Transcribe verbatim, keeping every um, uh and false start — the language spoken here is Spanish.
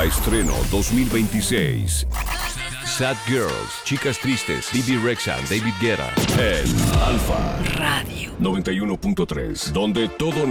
Alfa Estreno dos mil veintiséis. Sad Girls, Chicas Tristes, Bibi Rexha, David Guetta. En Alfa Radio noventa y uno punto tres, donde todo